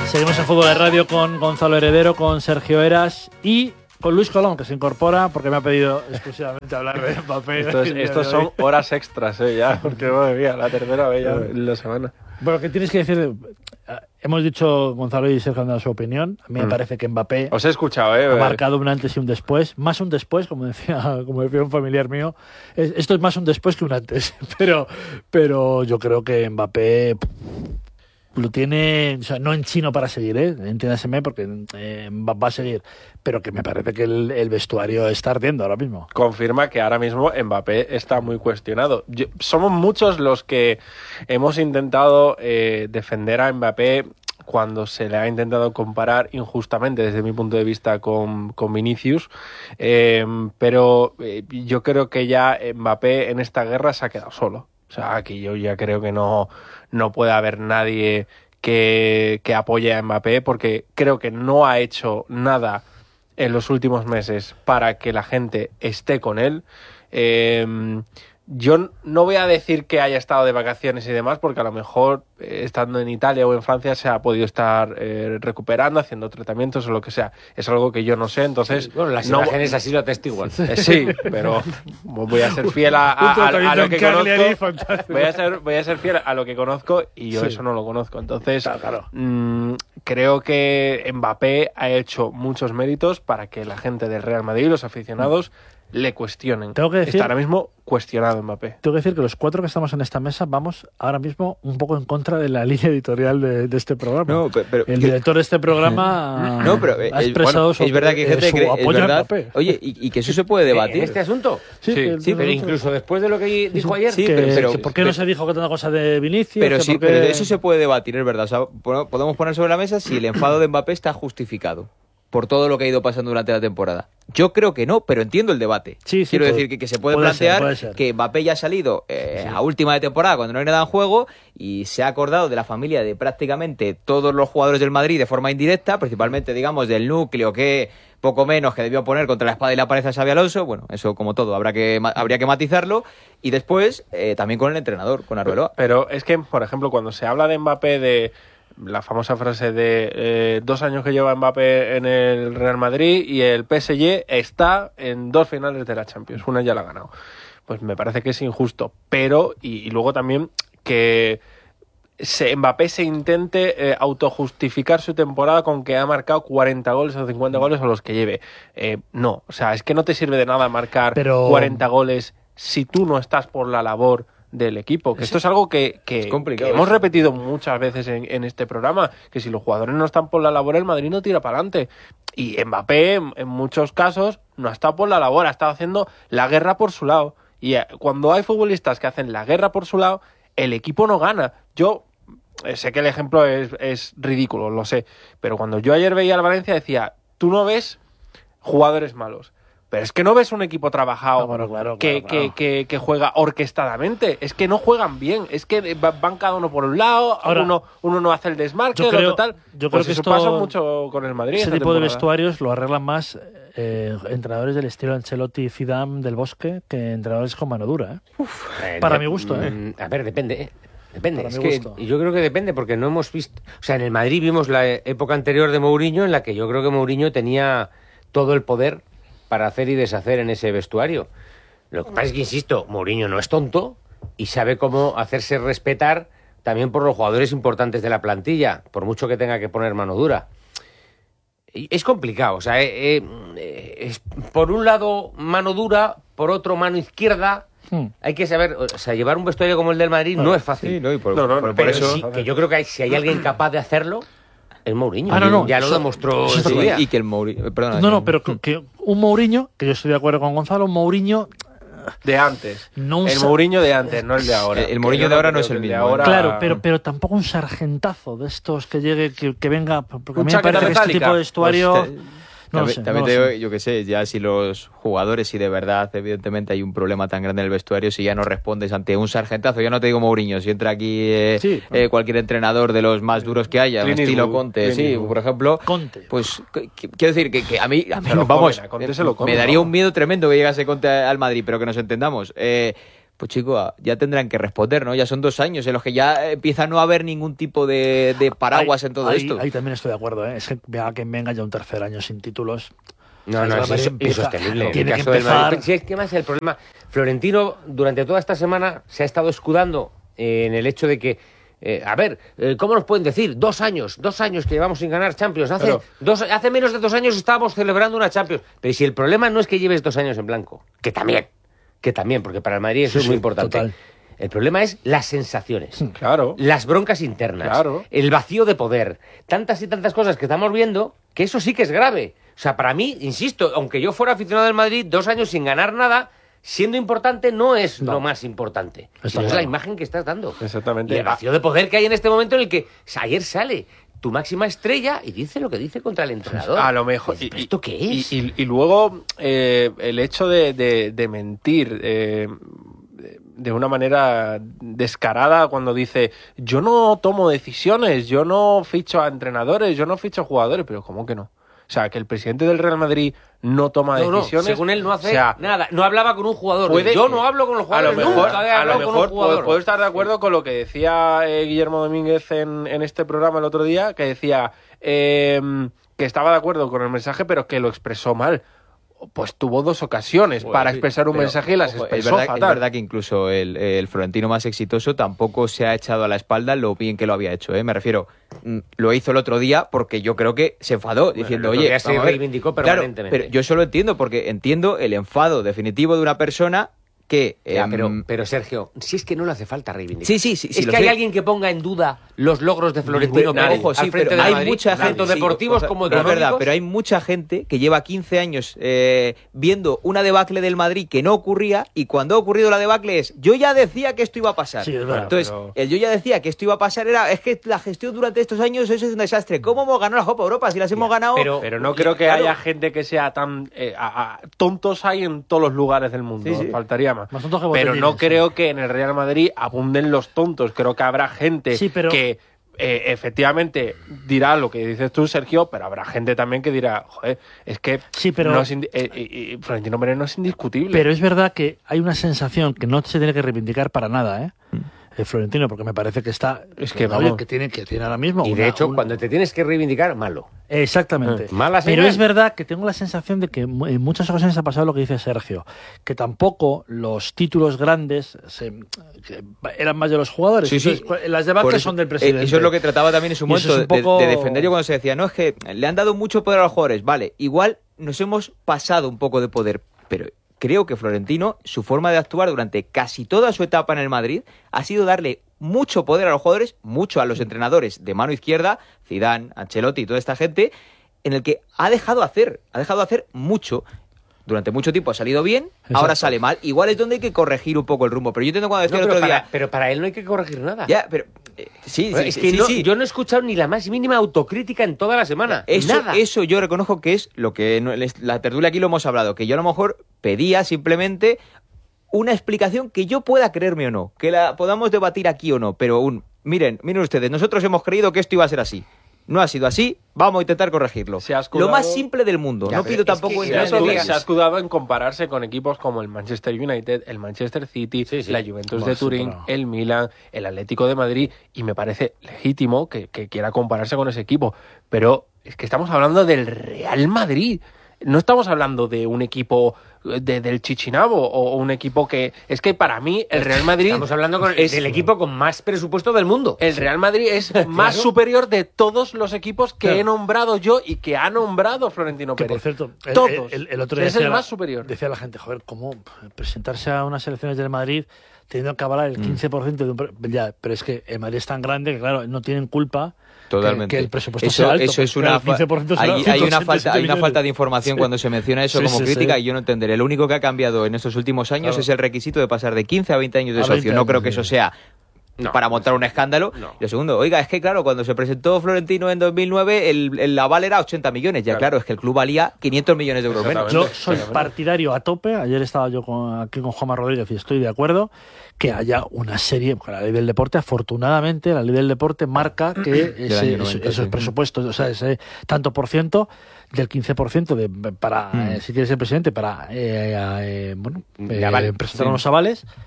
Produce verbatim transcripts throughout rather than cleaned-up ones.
Seguimos en Fútbol de Radio con Gonzalo Heredero, con Sergio Eras y con Luis Colón, que se incorpora porque me ha pedido exclusivamente hablar de Mbappé. Estos, estos son horas extras, ¿eh? Ya, porque madre mía, la tercera vez ya en la semana. Bueno, ¿qué tienes que decir? Hemos dicho, Gonzalo y Sergio han dado su opinión. A mí me mm. parece que Mbappé Os he escuchado, ¿eh? ha marcado un antes y un después. Más un después, como decía, como decía un familiar mío. Esto es más un después que un antes. Pero, pero yo creo que Mbappé lo tiene, o sea, no en chino para seguir, ¿eh? Entiéndaseme, porque eh, va, va a seguir, pero que me parece que el, el vestuario está ardiendo ahora mismo. Confirma que ahora mismo Mbappé está muy cuestionado. Yo, somos muchos los que hemos intentado eh, defender a Mbappé cuando se le ha intentado comparar injustamente, desde mi punto de vista, con, con Vinicius, eh, pero eh, yo creo que ya Mbappé en esta guerra se ha quedado solo. O sea, aquí yo ya creo que no, no puede haber nadie que, que apoye a Mbappé, porque creo que no ha hecho nada en los últimos meses para que la gente esté con él. Eh, yo no voy a decir que haya estado de vacaciones y demás, porque a lo mejor eh, estando en Italia o en Francia se ha podido estar eh, recuperando, haciendo tratamientos o lo que sea. Es algo que yo no sé, entonces... Sí, bueno, las no, imágenes así lo atestiguan. Eh, sí, pero voy a ser fiel a, a, a, a lo que conozco. Voy a, ser, voy a ser fiel a lo que conozco y yo sí. eso no lo conozco. Entonces, claro, claro. Mmm, creo que Mbappé ha hecho muchos méritos para que la gente del Real Madrid, los aficionados... le cuestionen. Tengo que decir, está ahora mismo cuestionado Mbappé. Tengo que decir que los cuatro que estamos en esta mesa vamos ahora mismo un poco en contra de la línea editorial de, de este programa. No, pero, pero, el director de este programa no, pero, ha expresado bueno, su, es verdad que hay gente su que apoyo es verdad, a Mbappé. Oye, y, y que eso se puede debatir. ¿En este asunto? Sí, sí, que, sí pero incluso después de lo que dijo ayer. Sí, que, pero, pero, que ¿por qué pero, no se dijo que tanta cosa de Vinicius? Pero sí, porque... pero eso se puede debatir, es verdad. O sea, podemos poner sobre la mesa si el enfado de Mbappé está justificado por todo lo que ha ido pasando durante la temporada. Yo creo que no, pero entiendo el debate. Sí, sí, Quiero puede, decir que, que se puede, puede plantear ser, puede ser. que Mbappé ya ha salido eh, sí. a última de temporada cuando no hay nada en juego y se ha acordado de la familia de prácticamente todos los jugadores del Madrid de forma indirecta, principalmente, digamos, del núcleo que poco menos que debió poner contra la espada y la pared a Xabi Alonso. Bueno, eso como todo, habrá que, habría que matizarlo. Y después, eh, también con el entrenador, con Arbeloa. Pero, pero es que, por ejemplo, cuando se habla de Mbappé, de la famosa frase de eh, dos años que lleva Mbappé en el Real Madrid y el P S G está en dos finales de la Champions, una ya la ha ganado. Pues me parece que es injusto, pero y, y luego también que se, Mbappé se intente eh, autojustificar su temporada con que ha marcado cuarenta goles o cincuenta goles o los que lleve. Eh, no, o sea, es que no te sirve de nada marcar pero... cuarenta goles si tú no estás por la labor del equipo, que esto es algo que, que, es que hemos eso. repetido muchas veces en, en este programa, que si los jugadores no están por la labor, el Madrid no tira para adelante. Y Mbappé, en, en muchos casos, no ha estado por la labor, ha estado haciendo la guerra por su lado. Y cuando hay futbolistas que hacen la guerra por su lado, el equipo no gana. Yo sé que el ejemplo es, es ridículo, lo sé, pero cuando yo ayer veía al Valencia decía, tú no ves jugadores malos. Pero es que no ves un equipo trabajado no, bueno, claro, que, claro, claro. Que, que, que juega orquestadamente. Es que no juegan bien. Es que van cada uno por un lado, Ahora, uno, uno no hace el desmarque, el otro tal. Yo creo pues que eso esto pasa mucho con el Madrid. Ese tipo temporada. de vestuarios lo arreglan más eh, entrenadores del estilo Ancelotti y Zidane del Bosque que entrenadores con mano dura. ¿eh? Uf, eh, Para de, mi gusto. ¿eh? A ver, depende. ¿eh? Depende, Para es mi que gusto. yo creo que depende porque no hemos visto... O sea, en el Madrid vimos la época anterior de Mourinho en la que yo creo que Mourinho tenía todo el poder para hacer y deshacer en ese vestuario. Lo que pasa es que, insisto, Mourinho no es tonto y sabe cómo hacerse respetar también por los jugadores importantes de la plantilla, por mucho que tenga que poner mano dura. Es complicado, o sea, eh, eh, es por un lado mano dura, por otro mano izquierda. Hmm. Hay que saber, o sea, llevar un vestuario como el del Madrid no, no es fácil. Sí, no, y por, no, no, por, pero por eso... sí, que yo creo que hay, si hay alguien capaz de hacerlo, es Mourinho. Ah, no, no, ya eso, lo demostró eso en su día. Y que el Mourinho... Perdona, no, no, pero que, que un Mourinho, que yo estoy de acuerdo con Gonzalo, un Mourinho... De antes. No el Mourinho de antes, no el de ahora. El, el Mourinho de ahora no es el mismo. Ahora... Claro, pero, pero tampoco un sargentazo de estos que llegue, que, que venga... Porque a mí me parece que este tipo de vestuario... Pues te... No también sé, también no te sé. digo, yo qué sé, ya si los jugadores, si de verdad, evidentemente hay un problema tan grande en el vestuario, si ya no respondes ante un sargentazo, yo no te digo Mourinho, si entra aquí eh, sí. eh, cualquier entrenador de los más duros que haya, Clint estilo Eastwood, Conte, Clint sí, Eastwood. por ejemplo, Conte. Pues que, que, quiero decir que, que a mí, a mí Pero vamos, joven, a Conte se lo come, me daría ¿no? un miedo tremendo que llegase Conte al Madrid, pero que nos entendamos. Eh, pues chicos, ya tendrán que responder, ¿no? Ya son dos años en los que ya empieza a no haber ningún tipo de, de paraguas ahí, en todo ahí, esto. Ahí también estoy de acuerdo, ¿eh? Es que venga, que venga ya un tercer año sin títulos. No, no, es es insostenible. Tiene el que caso del empezar... Madrid. Si es que más el problema, Florentino durante toda esta semana se ha estado escudando eh, en el hecho de que, eh, a ver, eh, ¿cómo nos pueden decir? Dos años, dos años que llevamos sin ganar Champions. Hace, Pero... dos, hace menos de dos años estábamos celebrando una Champions. Pero si el problema no es que lleves dos años en blanco, que también, que también, porque para el Madrid eso Sí, es muy sí, importante. total. El problema es las sensaciones, Claro. las broncas internas, Claro. el vacío de poder, tantas y tantas cosas que estamos viendo, que eso sí que es grave. O sea, para mí, insisto, aunque yo fuera aficionado del Madrid, dos años sin ganar nada, siendo importante, no es No. lo más importante. Está Sino es claro. la imagen que estás dando. Exactamente. Y el vacío de poder que hay en este momento en el que ayer sale tu máxima estrella y dice lo que dice contra el entrenador. A lo mejor. ¿Pero ¿Esto qué es? Y, y- y luego eh, el hecho de, de- de mentir eh, de una manera descarada cuando dice yo no tomo decisiones, yo no ficho a entrenadores, yo no ficho a jugadores, pero ¿cómo que no? O sea, que el presidente del Real Madrid no toma No, no, decisiones. según él no hace o sea, nada. No hablaba con un jugador. puede- Yo no hablo con los a lo jugadores. mejor, nunca he a lo hablado con un mejor jugador. puedo, puedo estar de acuerdo con lo que decía eh, Guillermo Domínguez en, en este programa el otro día, que decía eh, que estaba de acuerdo con el mensaje, pero que lo expresó mal. Pues tuvo dos ocasiones Bueno, para sí, expresar un pero, mensaje y las ojo, es expresó verdad, fatal. es verdad que incluso el, el florentino más exitoso tampoco se ha echado a la espalda lo bien que lo había hecho, ¿eh? Me refiero, mm, lo hizo el otro día porque yo creo que se enfadó diciendo, el otro oye, día se vamos a ver". reivindicó Claro, permanentemente. pero yo solo entiendo porque entiendo el enfado definitivo de una persona que... Ya, em, pero, pero Sergio, si es que no le hace falta reivindicar. Sí, sí, sí, sí, Es lo que hay sé. alguien que ponga en duda los logros de Florentino Pero, Pérez ojo, sí, al frente pero de hay Madrid, mucha gente, tanto sí, deportivos o sea, como es económicos. verdad, pero hay mucha gente que lleva quince años eh, viendo una debacle del Madrid que no ocurría y cuando ha ocurrido la debacle es yo ya decía que esto iba a pasar. Sí, es verdad, Entonces, pero- el yo ya decía que esto iba a pasar era es que la gestión durante estos años eso es un desastre. ¿Cómo hemos ganado la Copa Europa si las hemos ganado? pero- Pero no creo que Claro. haya gente que sea tan... eh, a- a- tontos hay en todos los lugares del mundo, Sí, sí. faltaría más. Más tontos que Pero no botellines, creo que en el Real Madrid abunden los tontos. Creo que habrá gente Sí, pero- que eh, efectivamente dirá lo que dices tú, Sergio, pero habrá gente también que dirá, joder, es que Sí, pero- no es indi- eh, eh, eh, Florentino Pérez no es indiscutible. Pero es verdad que hay una sensación que no se tiene que reivindicar para nada, ¿eh? El Florentino, porque me parece que está... Es que, oye, vamos. que tiene, que tiene ahora mismo... Y de una- hecho, un- cuando te tienes que reivindicar, malo. Exactamente. Mm, mala Pero señal. es verdad que tengo la sensación de que mu- en muchas ocasiones ha pasado lo que dice Sergio, que tampoco los títulos grandes se- que eran más de los jugadores. Sí, sí. Entonces, las debates Por eso- son del eh, presidente. Eso es lo que trataba también en su Y eso momento, es un de- poco- de, defender yo cuando se decía, no, es que le han dado mucho poder a los jugadores. Vale, igual nos hemos pasado un poco de poder, pero creo que Florentino, su forma de actuar durante casi toda su etapa en el Madrid ha sido darle mucho poder a los jugadores, mucho a los entrenadores de mano izquierda, Zidane, Ancelotti y toda esta gente, en el que ha dejado hacer, ha dejado hacer mucho. Durante mucho tiempo ha salido bien, ahora Exacto. sale mal. Igual es donde hay que corregir un poco el rumbo. Pero yo entiendo cuando decía No, el pero, otro para, día... pero para él no hay que corregir nada. Ya, pero... eh, sí, Pero sí, es sí, que sí, no- sí. yo no he escuchado ni la más mínima autocrítica en toda la semana. Eso, Nada. eso yo reconozco que es lo que no- les- la tertulia aquí lo hemos hablado, que yo a lo mejor pedía simplemente una explicación que yo pueda creerme o no, que la podamos debatir aquí o no, pero un miren, miren ustedes, nosotros hemos creído que esto iba a ser así. No ha sido así, vamos a intentar corregirlo. Se ha escudado- Lo más simple del mundo. Ya, no pero pido es tampoco que Se ha, no entrar en te escudado, digas. se ha escudado en compararse con equipos como el Manchester United, el Manchester City, Sí, sí. la Juventus Bueno, de sí, Turín, pero- el Milan, el Atlético de Madrid, y me parece legítimo que, que quiera compararse con ese equipo. Pero es que estamos hablando del Real Madrid. No estamos hablando de un equipo de- del Chichinabo o un equipo que... Es que para mí el Real Madrid... Estamos hablando con el, es- del equipo con más presupuesto del mundo. El Real Madrid es más superior de todos los equipos que Claro. he nombrado yo y que ha nombrado Florentino Que Pérez. por cierto, el, Todos. el- el otro día es decía el la- más superior. Decía la gente, joder, ¿cómo presentarse a unas elecciones del Madrid teniendo que avalar el quince por ciento de un... pre- Ya, pero es que el Madrid es tan grande que, claro, no tienen culpa Totalmente. que, que el presupuesto eso, sea alto. eso es porque una el quince por ciento fa- será hay, hay una ciento ochenta y falta siete hay una millones. falta de información Sí. cuando se menciona eso Sí, como sí, crítica sí. y yo no entenderé. Lo único que ha cambiado en estos últimos años Claro. es el requisito de pasar de quince a veinte años de A socio. veinte No creo años, que eso sí. sea No, para montar un escándalo. no. Y lo segundo, oiga, es que claro, cuando se presentó Florentino en dos mil nueve, el, el aval era ochenta millones. Ya Claro. claro, es que el club valía quinientos millones de euros menos. Yo Exactamente. soy Exactamente. partidario a tope. Ayer estaba yo con- aquí con Juanma Rodríguez y estoy de acuerdo que haya una serie, con la ley del deporte, afortunadamente, la ley del deporte marca que ese- año esos- noventa, esos sí. presupuestos, o sea, ese tanto por ciento del quince por ciento de, para, Mm. eh, si quieres ser presidente, para eh, eh, bueno, De eh, aval. presentar Sí. unos avales,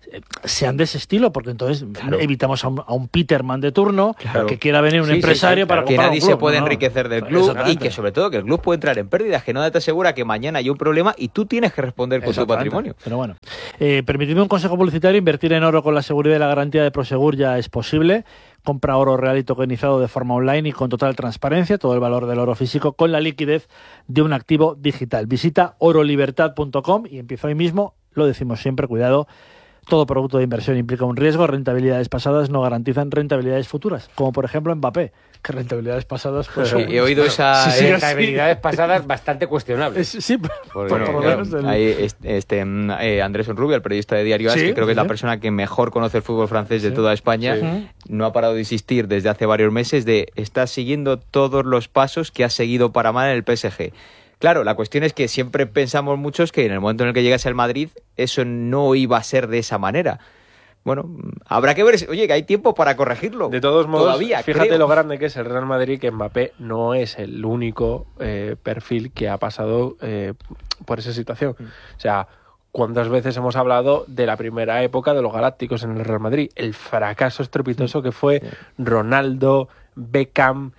sean de ese estilo, porque entonces Claro. evitamos a un, a un Peterman de turno Claro. que quiera venir un Sí, sí, empresario sí, para claro. Que comprar nadie un se club, puede ¿no? enriquecer del club y Exactamente. que sobre todo que el club puede entrar en pérdidas, que nada te asegura que mañana hay un problema y tú tienes que responder con tu Exactamente. patrimonio. Pero bueno, eh, permitidme un consejo publicitario: invertir en oro con la seguridad y la garantía de Prosegur ya es posible. Compra oro real y tokenizado de forma online y con total transparencia, todo el valor del oro físico con la liquidez de un activo digital. Visita oro libertad punto com y empieza hoy mismo. Lo decimos siempre, cuidado. Todo producto de inversión implica un riesgo. Rentabilidades pasadas no garantizan rentabilidades futuras, como por ejemplo Mbappé, que rentabilidades pasadas pues, Sí, son- he oído esa... sí, sí, eh, Rentabilidades pasadas bastante cuestionables. Es- sí, por, Porque, por lo Claro, menos el- hay este, este, mm, eh, Andrés Onrubia, el periodista de Diario As, Sí, que creo que es la sí. persona que mejor conoce el fútbol francés de Sí. toda España, Sí. no ha parado de insistir desde hace varios meses de estás siguiendo todos los pasos que ha seguido para mal en el P S G. Claro, la cuestión es que siempre pensamos muchos que en el momento en el que llegase al Madrid eso no iba a ser de esa manera. Bueno, habrá que ver, si- oye, que hay tiempo para corregirlo. De todos modos, Todavía, fíjate creo. lo grande que es el Real Madrid, que Mbappé no es el único eh, perfil que ha pasado eh, por esa situación. O sea, ¿cuántas veces hemos hablado de la primera época de los Galácticos en el Real Madrid? El fracaso estrepitoso que fue Ronaldo, Beckham,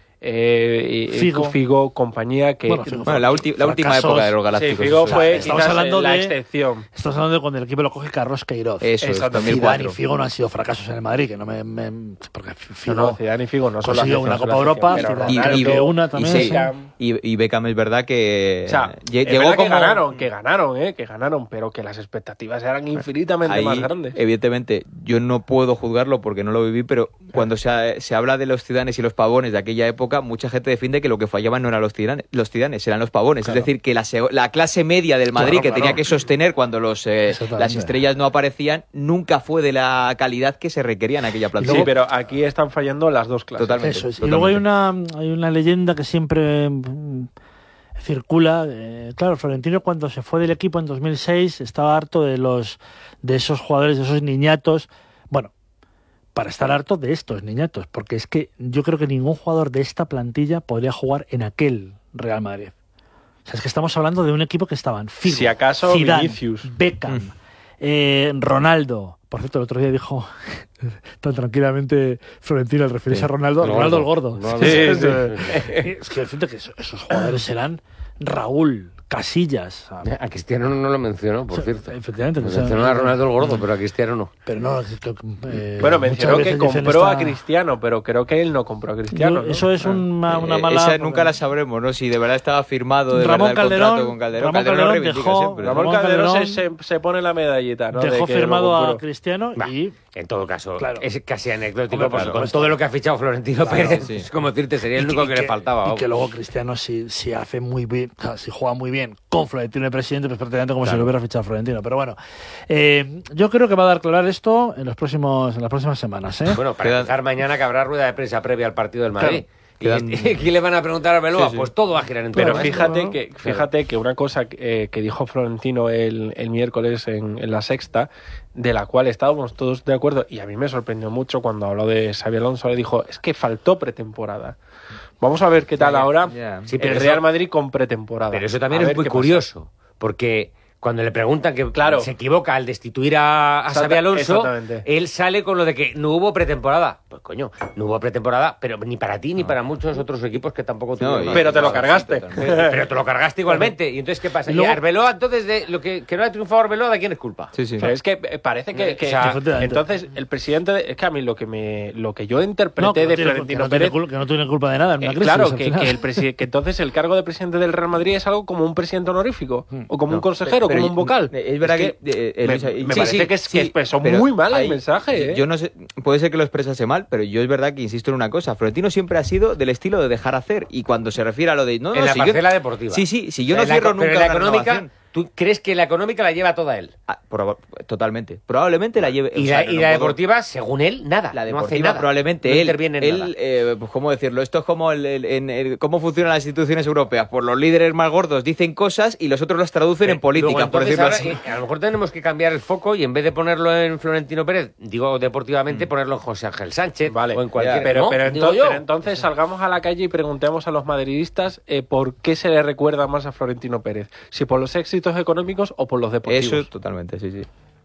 eh, y- Figo. Figo, compañía que... Bueno, Figo Bueno, la, ulti- la última Fracasos. época de los sí, Galácticos. Figo o sea, fue estamos quizás hablando la de- excepción. Estamos hablando de cuando el equipo lo coge Carlos Queiroz. Eso es, Exacto. Zidane y dos mil cuatro. Figo no han sido fracasos en el Madrid, que no me... me- porque Figo No, no, Zidane y Figo no son la consiguió excepción, una son Copa la Europa, excepción, pero Zidane Y, creo Ronaldo, y- que una y también, sí, sí. y- y Beckham es verdad que O sea, lle- es llegó verdad que como ganaron, que ganaron, ¿eh? Que ganaron, pero que las expectativas eran infinitamente ahí, más grandes. evidentemente, yo no puedo juzgarlo porque no lo viví, pero cuando se, ha- se habla de los Zidanes y los Pavones de aquella época, mucha gente defiende que lo que fallaban no eran los Zidanes, los Zidanes eran los Pavones. Claro. Es decir, que la, seg- la clase media del Madrid, Claro, que claro. tenía que sostener cuando los, eh, Exactamente. las estrellas no aparecían, nunca fue de la calidad que se requería en aquella plantilla. Sí, pero aquí están fallando las dos clases. Totalmente. Eso es. Y totalmente. luego hay una, hay una leyenda que siempre mm, circula. eh, claro, Florentino cuando se fue del equipo en dos mil seis estaba harto de los de esos jugadores, de esos niñatos. Bueno, para estar harto de estos niñatos, porque es que yo creo que ningún jugador de esta plantilla podría jugar en aquel Real Madrid. O sea, es que estamos hablando de un equipo que estaban Figo, Si acaso, Zidane, Vinicius. Beckham, Mm. eh, Ronaldo. Por cierto, el otro día dijo tan tranquilamente Florentino al referirse Sí. a Ronaldo, El Ronaldo el gordo. gordo. Ronaldo. Sí, Sí, es, sí. eh, es que decirte que esos, esos jugadores eran Raúl, Casillas. o sea, A Cristiano no lo mencionó, por o sea, cierto. efectivamente. o sea, Mencionó a Ronaldo el gordo, pero a Cristiano no. Pero no, es que, eh, Bueno, muchas mencionó que veces dicen compró a esta- Cristiano, pero creo que él no compró a Cristiano. Yo- ¿no? Eso es una, una Eh, mala. esa nunca la sabremos, ¿no? Si de verdad estaba firmado de Ramón verdad el Calderón- contrato con Calderón. Ramón Calderón lo Calderón reivindica dejó- siempre. Ramón Ramón Calderón, Calderón se, se- se pone la medallita, ¿no? Dejó De que lo firmado a compró. Cristiano Va. y En todo caso, Claro. es casi anecdótico, Hombre, porque por con supuesto. todo lo que ha fichado Florentino Claro, Pérez, sí. es como decirte, sería el y único que, que- le faltaba. Y vamos. que luego Cristiano, si, si hace muy bien, o sea, si juega muy bien con Florentino de presidente, pues prácticamente como si lo hubiera fichado Florentino. Pero bueno, eh, yo creo que va a dar claro esto en los próximos en las próximas semanas. ¿eh? Bueno, para Quedan- empezar mañana que habrá rueda de prensa previa al partido del Madrid. ¿Y Quedan- qué le van a preguntar a Arbeloa? Sí, sí. Pues todo va a girar en Pero torno a esto. fíjate ¿no? que, fíjate que una cosa eh, que dijo Florentino el, el miércoles en, en la Sexta, de la cual estábamos todos de acuerdo, y a mí me sorprendió mucho cuando habló de Xabi Alonso, le dijo, es que faltó pretemporada. Vamos a ver qué tal Ya, ahora ya. Sí, pero el eso- Real Madrid con pretemporada. Pero eso también A es ver muy qué pasa. curioso, porque cuando le preguntan que Claro. se equivoca al destituir a, a Exacta- Xabi Alonso, exactamente. él sale con lo de que no hubo pretemporada. Pues coño, no hubo pretemporada, pero ni para ti ni para muchos otros equipos que tampoco tuvieron. y- nada. Pero te lo Sí, cargaste. totalmente. Pero te lo cargaste igualmente. Y entonces, ¿qué pasa? Y Y, luego- Arbeloa, entonces, de lo que, que no ha triunfado Arbeloa, ¿de quién es culpa? Sí, sí. Pero es que eh, parece que, que- O sea, efectivamente. entonces el presidente de- es que a mí lo que me lo que yo No, interpreté que no de tiene- Florentino que no tiene Pérez cul- que no tiene culpa de nada en una Eh, crisis. claro, al que, final. que el presi- que entonces el cargo de presidente del Real Madrid es algo como un presidente honorífico, o como un consejero, Pero como un vocal. Es verdad que, eh, eh, me, Luis, me sí, parece sí, que, es, sí, que expresó pero muy mal hay- el mensaje. ¿eh? Yo no sé, puede ser que lo expresase mal, pero yo es verdad que insisto en una cosa. Florentino siempre ha sido del estilo de dejar hacer. Y cuando se refiere a lo de. No, En no, la si yo- parcela deportiva. Sí, sí, si yo O no sea, en la cierro eco- nunca pero en la una económica, renovación. ¿tú crees que la económica la lleva toda él? Ah, proba- totalmente. Probablemente la lleve. Y, o sea, la, no, y no la puedo- deportiva, según él, nada. La no hace deportiva nada. probablemente no él, interviene en él nada. eh, pues, ¿cómo decirlo? Esto es como el, el- en el- cómo funcionan las instituciones europeas. Pues los líderes más gordos dicen cosas y los otros las traducen en política, Luego, por entonces, decirlo ahora, así. eh, a lo mejor tenemos que cambiar el foco y en vez de ponerlo en Florentino Pérez, digo deportivamente, ponerlo en José Ángel Sánchez Vale, o en cualquier. pero, ¿no? pero, Digo entonces, yo. pero entonces salgamos a la calle y preguntemos a los madridistas eh, por qué se le recuerda más a Florentino Pérez, si por los éxitos económicos o por los deportivos. Eso totalmente, sí, sí.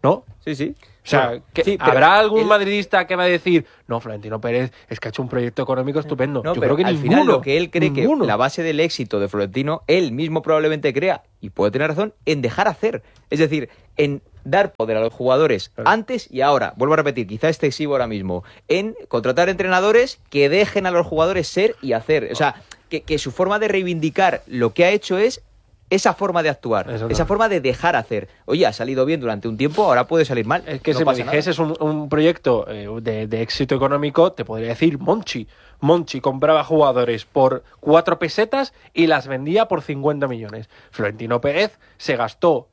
¿no? Sí, sí. O sea, Bueno, que sí, pero ¿habrá algún él- madridista que va a decir, no, Florentino Pérez es que ha hecho un proyecto económico estupendo? No, Yo pero creo que al ninguno. final lo que él cree ninguno. que la base del éxito de Florentino, él mismo probablemente crea, y puede tener razón, en dejar hacer. Es decir, en dar poder a los jugadores Claro. antes y ahora. Vuelvo a repetir, quizá excesivo ahora mismo. En contratar entrenadores que dejen a los jugadores ser y hacer. O sea, que, que su forma de reivindicar lo que ha hecho es esa forma de actuar, Eso esa no. forma de dejar hacer. Oye, ha salido bien durante un tiempo, ahora puede salir mal. Es que No si me pasa nada. dijeses un, un proyecto eh, de, de éxito económico, te podría decir Monchi. Monchi compraba jugadores por cuatro pesetas y las vendía por cincuenta millones. Florentino Pérez se gastó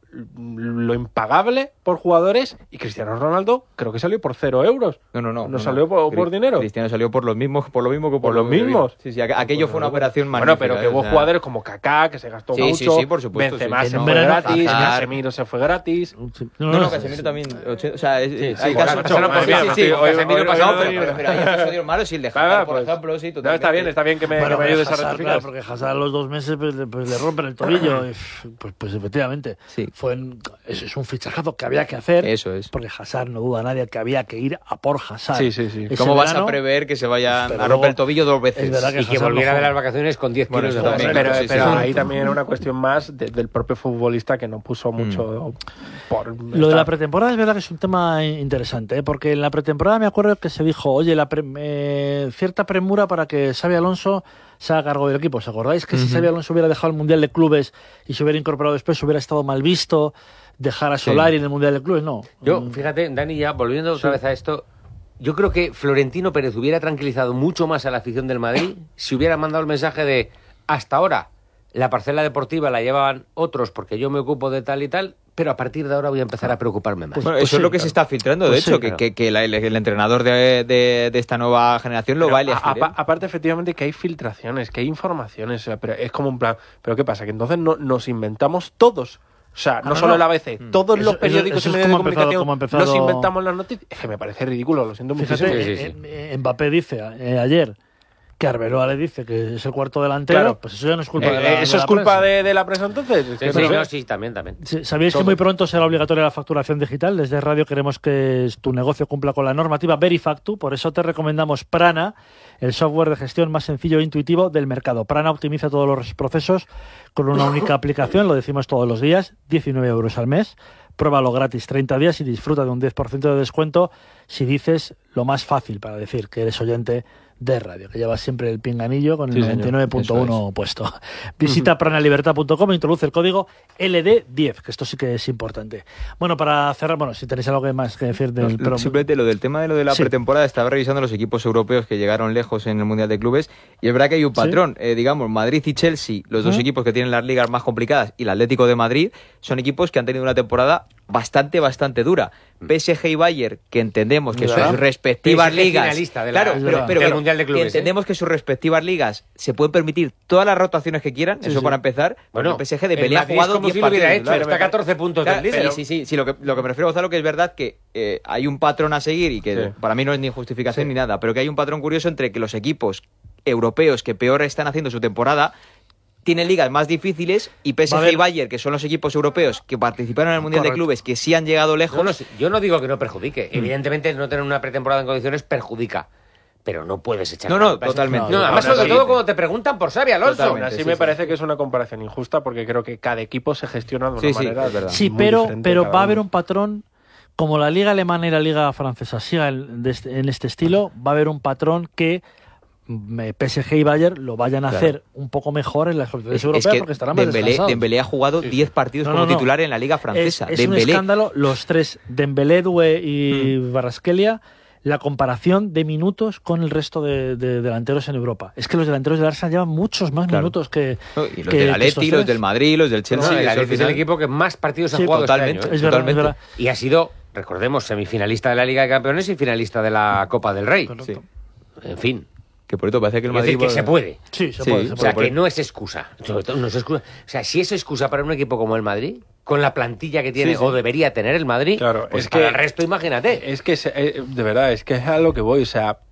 lo impagable por jugadores y Cristiano Ronaldo creo que salió por cero euros. No, no, no. ¿No salió por- por Cri- dinero? Cristiano salió por los mismos, por lo mismo que por, ¿Por los lo que- mismos? Sí, sí, aqu- aquello fue una operación Bueno, magnífica. pero que ¿eh? hubo O sea, jugadores como Kaká, que se gastó Sí, mucho, sí, sí, por supuesto, Benzema sí. se En un fue verano, gratis, Hazard. Casemiro se fue gratis. No, no, Casemiro también. oche- O sea, es- Sí, sí, hay bueno, casos. macho, sí, madre sí, mía, sí, me sí, estoy- hoy- Casemiro hoy- pasado, hoy- pero, hoy- pero, pero hay episodios malos y el de Claro, Hazard, por pues, ejemplo, sí, no, totalmente. está bien, está bien que me, Bueno, que me ayudes a Hazard, rectificar. claro, porque Hazard a los dos meses pues, le- pues le rompen el tobillo. y, pues, pues efectivamente, Sí. fue en- es, es un fichajazo que había que hacer. Eso es. Porque Hazard, no duda nadie, que había que ir a por Hazard. Sí, sí, sí. Ese ¿Cómo vas verano, a prever que se vayan Pero a luego- romper el tobillo dos veces? es verdad que Y que Hazard volviera no de las juega. vacaciones con diez Bueno, kilos de eso más. también. Pero, Sí, sí, pero sí. ahí también era una cuestión más de- del propio futbolista que no puso mucho por Lo de la pretemporada es verdad que es un tema interesante, ¿eh? Porque en la pretemporada me acuerdo que se dijo, oye, la pre- eh, cierta premura para que Xabi Alonso se haga cargo del equipo. ¿Os acordáis que si Xabi Alonso hubiera dejado el Mundial de Clubes y se hubiera incorporado después hubiera estado mal visto dejar a Solari en el Mundial de Clubes? No. Yo, Mm, fíjate, Dani, ya volviendo otra Sí. vez a esto, yo creo que Florentino Pérez hubiera tranquilizado mucho más a la afición del Madrid si hubiera mandado el mensaje de hasta ahora la parcela deportiva la llevaban otros porque yo me ocupo de tal y tal, pero a partir de ahora voy a empezar a preocuparme más. Bueno, Pues eso sí, es lo que claro. se está filtrando, de Pues hecho, sí, que, claro. que, que la- el, el entrenador de, de- de esta nueva generación lo Pero va a elegir. a- él. apa- aparte, efectivamente, que hay filtraciones, que hay informaciones, o sea, pero es como un plan. ¿Pero qué pasa? Que entonces no, nos inventamos todos. O sea, no, no, solo no. el A B C, todos Eso- los eso- periódicos eso y es medios de como ha empezado- comunicación como ha empezado- nos inventamos las noticias. Es que me parece ridículo, lo siento muchísimo. Fíjate, Sí, sí, sí. eh, eh, Mbappé dice eh, ayer que Arbeloa le dice que es el cuarto delantero, Claro. pues eso ya no es culpa Eh, de la eh, de ¿Eso la es culpa prensa. de, de la prensa entonces? Es que Sí, no sí, sé. no, sí, también, también. Sí, ¿sabíais que Todo. muy pronto será obligatoria la facturación digital? Desde Radio queremos que tu negocio cumpla con la normativa Verifactu, por eso te recomendamos Prana, el software de gestión más sencillo e intuitivo del mercado. Prana optimiza todos los procesos con una única aplicación, lo decimos todos los días, diecinueve euros al mes. Pruébalo gratis treinta días y disfruta de un diez por ciento de descuento si dices lo más fácil para decir que eres oyente de radio, que llevas siempre el pinganillo con el Sí, señor. noventa y nueve punto Eso uno puesto. Visita pranalibertad punto com e introduce el código L D diez, que esto sí que es importante. Bueno, para cerrar, bueno, si tenéis algo que más que decir del... No, pero- simplemente lo del tema de lo de la Sí. pretemporada, estaba revisando los equipos europeos que llegaron lejos en el Mundial de Clubes y es verdad que hay un patrón, eh, digamos, Madrid y Chelsea, los dos Ujú. equipos que tienen las ligas más complicadas y el Atlético de Madrid, son equipos que han tenido una temporada bastante, bastante dura. P S G y Bayern, que entendemos que ¿Verdad? sus respectivas P S G ligas... finalista de la- claro, Es pero, verdad. pero del bueno, Mundial de Clubes, que entendemos que sus respectivas ligas se pueden permitir todas las rotaciones que quieran, Sí, eso sí. para empezar. Bueno, el P S G de el pelea ha Madrid es jugado como diez si lo hubiera partidos. hecho, Claro, está a catorce puntos Claro, del líder. Sí, sí, sí, sí, lo que, lo que me refiero, Gonzalo, que es verdad que eh, hay un patrón a seguir y que Sí. para mí no es ni justificación ni nada, pero que hay un patrón curioso entre que los equipos europeos que peor están haciendo su temporada tienen ligas más difíciles y P S Va a G haber- y Bayern, que son los equipos europeos que participaron en el Mundial Correcto. de Clubes, que sí han llegado lejos. No, no, sí, yo no digo que no perjudique. Evidentemente, no tener una pretemporada en condiciones perjudica. Pero no puedes echar No, la no, culpa. totalmente. No, además, Aún sobre así- todo cuando te preguntan por Xabi Alonso. Totalmente. Aún así sí, me sí. parece que es una comparación injusta porque creo que cada equipo se gestiona de una Sí, sí, manera es verdad. Sí, muy pero, diferente pero cada va a uno. haber un patrón, como la liga alemana y la liga francesa sigan de este- en este estilo, va a haber un patrón que mm, P S G y Bayern lo vayan a Claro. hacer un poco mejor en las competiciones Es, es europeas que porque estarán más Dembélé, descansados. Dembélé ha jugado diez partidos No, como no, no. titular en la Liga Es, Francesa. es un Dembélé. escándalo, los tres, Dembélé, Doué y Mm. Kvaratskhelia, la comparación de minutos con el resto de, de delanteros en Europa. Es que los delanteros del Arsenal llevan muchos más Claro. minutos que, No, y los que- del que Atleti, estos los tres. del Madrid, los del Chelsea. No, el eso al Atleti es el final- equipo que más partidos ha Sí, jugado totalmente. este año. ¿eh? Es verdad, es Totalmente. verdad. Y ha sido, recordemos, semifinalista de la Liga de Campeones y finalista de la Copa del Rey. Correcto. Sí. En fin. Que por esto parece que el Es Madrid... decir, que se puede. Sí, se Sí, puede. se O sea, puede. que no es excusa. Sobre todo no es excusa. O sea, si es excusa para un equipo como el Madrid, con la plantilla que tiene Sí, sí. o debería tener el Madrid, Claro, pues es para que- el resto imagínate. Es que, se- eh, de verdad, es que es a lo que voy. O sea,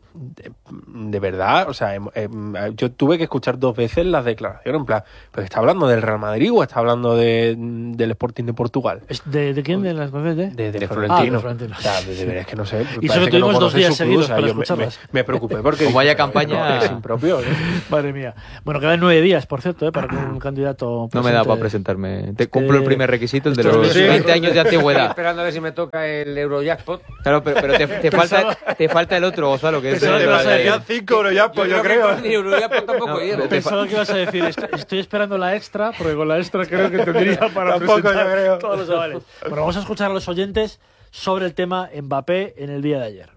De, de verdad, o sea, em, em, yo tuve que escuchar dos veces las declaraciones, en plan, ¿pero está hablando del Real Madrid o está hablando de, del Sporting de Portugal? ¿De, de quién? ¿De las cosas de? De, de, De Florentino. Ah, de Florentino. O sea, de, de verdad es que no sé. Y parece solo que tuvimos no dos conoce días su seguidos club, o sea, para yo me- escucharlas. Me, me preocupé porque... Como haya dije, campaña- no, es impropio, ¿eh? Madre mía. Bueno, quedan nueve días, por cierto, ¿eh? para que un candidato... No me da presente- para presentarme. Te cumplo el primer requisito, el de esto los es- sí. veinte años de Estoy antigüedad. esperando a ver si me toca el Eurojackpot. Claro, pero, pero te, te falta, te falta el otro, Gonzalo, que es Pensaba el que de ibas a Madrid. decir- cinco euros ya, pues yo creo. Ni Eurojackpot tampoco No, llego. pero- Pensaba que ibas a decir, estoy, estoy esperando la extra, porque con la extra creo que tendría para Tampoco, presentar yo creo. todos los avales. Bueno, vamos a escuchar a los oyentes sobre el tema Mbappé en el día de ayer.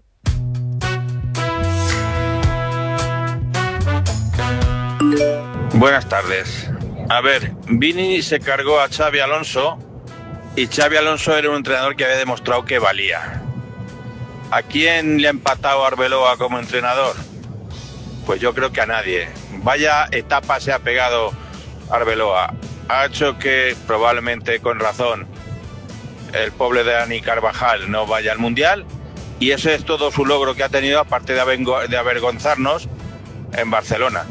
Buenas tardes. A ver, Vini se cargó a Xavi Alonso y Xavi Alonso era un entrenador que había demostrado que valía. ¿A quién le ha empatado Arbeloa como entrenador? Pues yo creo que a nadie. Vaya etapa se ha pegado Arbeloa. Ha hecho que, probablemente con razón, el pobre de Dani Carvajal no vaya al Mundial, y ese es todo su logro que ha tenido, aparte de avengo- de avergonzarnos en Barcelona.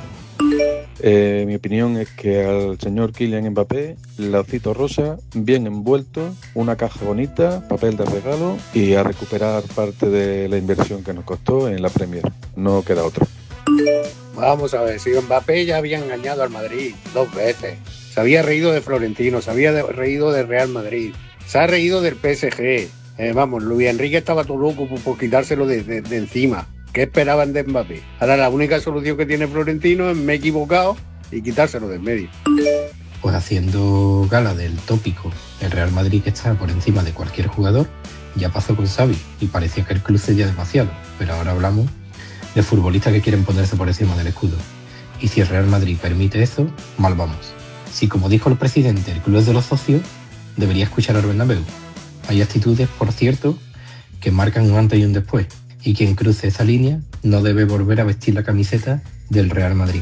Eh, mi opinión es que al señor Kylian Mbappé, lacito rosa, bien envuelto, una caja bonita, papel de regalo y a recuperar parte de la inversión que nos costó en la Premier. No queda otra. Vamos a ver, si Mbappé ya había engañado al Madrid dos veces. Se había reído de Florentino, se había de- reído de Real Madrid, se ha reído del P S G. Eh, vamos, Luis Enrique estaba todo loco por, por quitárselo de, de- de encima. ¿Qué esperaban de Mbappé? Ahora la única solución que tiene Florentino es me he equivocado y quitárselo de en medio. Pues haciendo gala del tópico, el Real Madrid que está por encima de cualquier jugador, ya pasó con Xavi y parecía que el club cedía demasiado, pero ahora hablamos de futbolistas que quieren ponerse por encima del escudo. Y si el Real Madrid permite eso, mal vamos. Si, como dijo el presidente, el club es de los socios, debería escuchar al Bernabéu. Hay actitudes, por cierto, que marcan un antes y un después, y quien cruce esa línea no debe volver a vestir la camiseta del Real Madrid.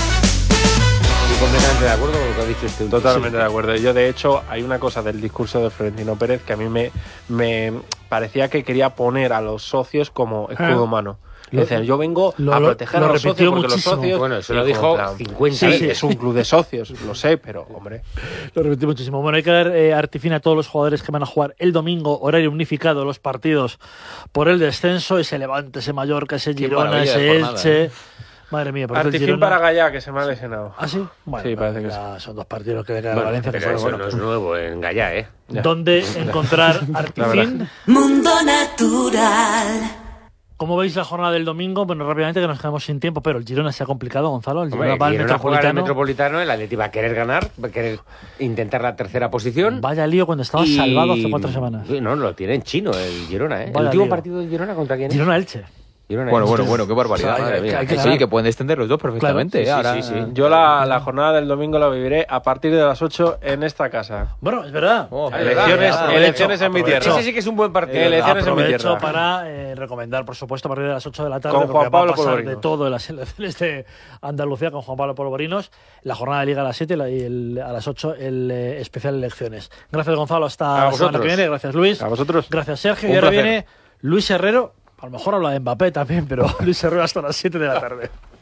Estoy completamente de acuerdo con lo que ha dicho este último. Totalmente de acuerdo. Yo, de hecho, hay una cosa del discurso de Florentino Pérez que a mí me, me parecía que quería poner a los socios como escudo Ah. humano. Lo- Es decir, yo vengo lo- a lo- proteger lo a los repitió socios porque muchísimo. los socios... Bueno, eso y lo como dijo en plan, cincuenta Sí, veces. es un club de socios, lo sé, pero, hombre... Lo repetí muchísimo. Bueno, hay que dar eh, artifina a todos los jugadores que van a jugar el domingo, horario unificado, los partidos por el descenso, ese Levante, ese Mallorca, ese Qué Girona, maravilla ese de jornada, Elche. ¿eh? Madre mía, parece el Artifín Girona. para Gallá, que se me ha lesionado. ¿Ah, sí? Bueno, Sí, parece que ya son dos partidos que de cara a Bueno, Valencia. que pero fue, eso bueno. no es nuevo en Gallá, ¿eh? Ya. ¿Dónde encontrar Artifín? Mundo Natural. ¿Cómo veis la jornada del domingo? Bueno, rápidamente que nos quedamos sin tiempo, pero el Girona se ha complicado, Gonzalo. El Hombre, Girona va al Girona juega en el Metropolitano. Metropolitano, el Atleti va a querer ganar, va a querer intentar la tercera posición. Vaya lío cuando estaba y- salvado hace cuatro semanas. Sí, no, lo tiene en chino el Girona, ¿eh? Vaya el último lío. partido del Girona contra quién es? Girona Elche. Girona, Bueno, ¿eh? bueno, bueno, qué barbaridad. O sea, Madre hay que- mía. hay que Que sí, ganar. que pueden descender los dos perfectamente. Claro, ¿eh? sí, Ahora, sí, sí. Yo la, la jornada del domingo la viviré a partir de las ocho en esta casa. Bueno, es verdad. Oh, Ah, Elecciones, aprovecho, elecciones en mi aprovecho. tierra. Ese sí que es un buen partido. Elecciones en mi Aprovecho tierra. para eh, recomendar, por supuesto, a partir de las ocho de la tarde, Con porque Juan Pablo va a pasar Polvorinos. de todo en las elecciones de Andalucía con Juan Pablo Polvorinos, la jornada de Liga a las siete y, la- y el- a las ocho el eh, especial elecciones. Gracias, Gonzalo, hasta A la semana vosotros. que viene. Gracias, Luis. A vosotros. Gracias, Sergio. Un y ahora placer. viene Luis Herrero. A lo mejor habla de Mbappé también, pero Luis Herrero hasta las siete de la tarde.